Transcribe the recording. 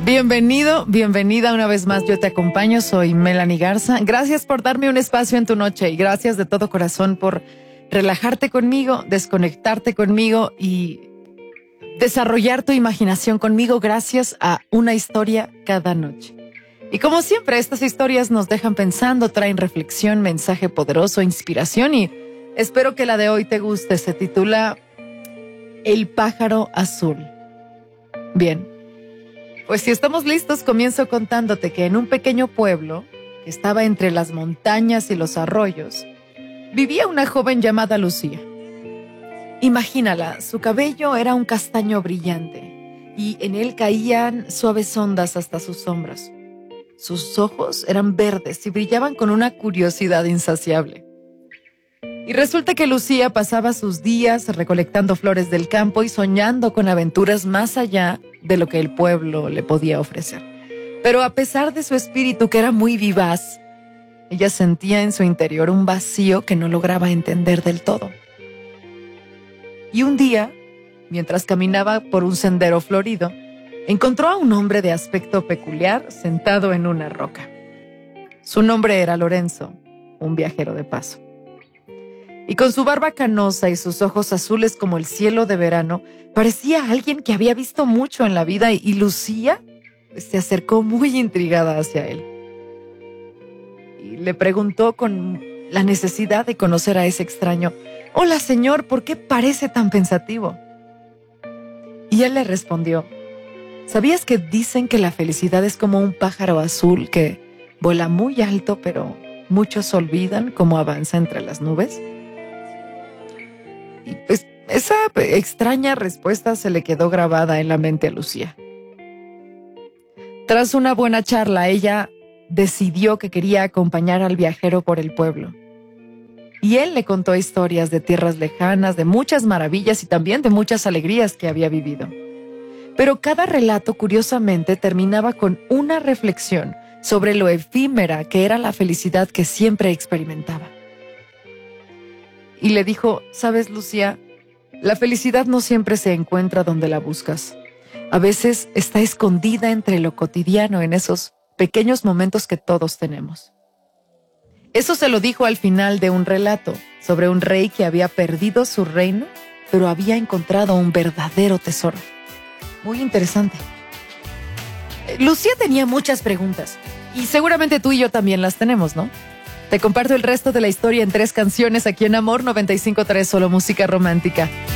Bienvenido, bienvenida una vez más. Yo te acompaño, soy Melanie Garza. Gracias por darme un espacio en tu noche y gracias de todo corazón por relajarte conmigo, desconectarte conmigo y desarrollar tu imaginación conmigo gracias a una historia cada noche. Y como siempre, estas historias nos dejan pensando, traen reflexión, mensaje poderoso, inspiración y espero que la de hoy te guste. Se titula El pájaro azul. Bien, pues si estamos listos, comienzo contándote que en un pequeño pueblo que estaba entre las montañas y los arroyos, vivía una joven llamada Lucía. Imagínala, su cabello era un castaño brillante y en él caían suaves ondas hasta sus hombros. Sus ojos eran verdes y brillaban con una curiosidad insaciable. Y resulta que Lucía pasaba sus días recolectando flores del campo y soñando con aventuras más allá de lo que el pueblo le podía ofrecer. Pero a pesar de su espíritu, que era muy vivaz, ella sentía en su interior un vacío que no lograba entender del todo. Y un día, mientras caminaba por un sendero florido, encontró a un hombre de aspecto peculiar sentado en una roca. Su nombre era Lorenzo, un viajero de paso. Y con su barba canosa y sus ojos azules como el cielo de verano, parecía alguien que había visto mucho en la vida y Lucía se acercó muy intrigada hacia él. Y le preguntó con la necesidad de conocer a ese extraño: «Hola, señor, ¿por qué parece tan pensativo?» Y él le respondió: «¿Sabías que dicen que la felicidad es como un pájaro azul que vuela muy alto, pero muchos olvidan cómo avanza entre las nubes?» Y pues esa extraña respuesta se le quedó grabada en la mente a Lucía. Tras una buena charla, ella decidió que quería acompañar al viajero por el pueblo. Y él le contó historias de tierras lejanas, de muchas maravillas y también de muchas alegrías que había vivido. Pero cada relato, curiosamente, terminaba con una reflexión sobre lo efímera que era la felicidad que siempre experimentaba. Y le dijo: «¿Sabes, Lucía? La felicidad no siempre se encuentra donde la buscas. A veces está escondida entre lo cotidiano, en esos pequeños momentos que todos tenemos». Eso se lo dijo al final de un relato sobre un rey que había perdido su reino, pero había encontrado un verdadero tesoro. Muy interesante. Lucía tenía muchas preguntas y seguramente tú y yo también las tenemos, ¿no? Te comparto el resto de la historia en 3 canciones aquí en Amor 95.3, solo música romántica.